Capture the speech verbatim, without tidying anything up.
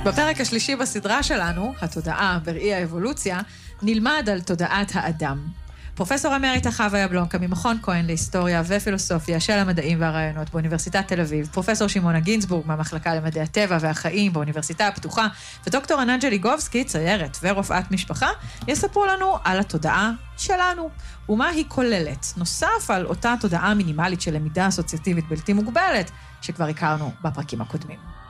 בפרק השלישי בסדרה שלנו, התודעה בראי האבולוציה, נלמד על תודעת האדם. פרופסור אמריטה חווה יבלונקה ממכון כהן להיסטוריה ופילוסופיה של המדעים והרעיונות באוניברסיטת תל אביב, פרופסור שמעונה גינזבורג מהמחלקה למדעי הטבע והחיים באוניברסיטה הפתוחה, ודוקטור אנג'ל ליגובסקי, ציירת ורופאת משפחה, יספרו לנו על התודעה שלנו, ומה היא כוללת, נוסף על אותה תודעה מינימלית של למידה אסוציאטיבית בלתי מוגבלת, שכבר הכרנו בפרקים הקודמים.